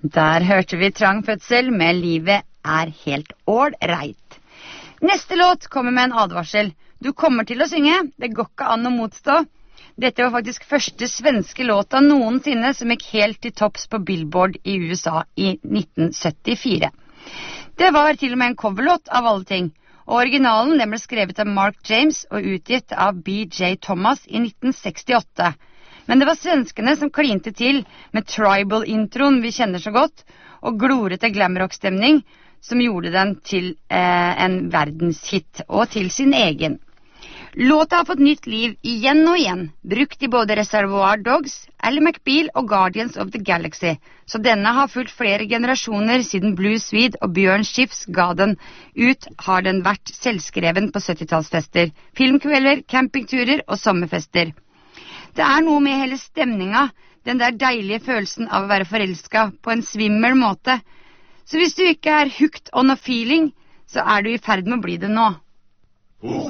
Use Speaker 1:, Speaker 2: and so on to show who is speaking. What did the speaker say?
Speaker 1: Der hørte vi Trang fødsel med Livet er helt ålreit. Neste låt kommer med en advarsel. Du kommer til å synge, det går ikke an å motstå. Dette var faktisk første svenske låta noensinne som gikk helt til topps på Billboard i USA i 1974. Det var til og med en coverlåt av alle ting, og originalen den ble skrevet av Mark James og utgitt av B.J. Thomas i 1968. Men det var svenskene som klinte til med tribal-introen vi kjenner så godt, og glorete glamrock-stemning som gjorde den til en verdenshit og til sin egen. Låta har fått nytt liv igjen og igjen, brukt i både Reservoir Dogs, Ally McBeal og Guardians of the Galaxy, så denne har fulgt flere generasjoner siden Blue Swede og Bjørn Skifs ga den ut, har den vært selvskreven på 70-tallsfester, filmkvelder, campingturer og sommerfester. Det er noe med hele stemninga, den der deilige følelsen av å være forelsket på en svimmel måte. Så hvis du ikke er hooked on a feeling, så er du i ferd med å bli det nå.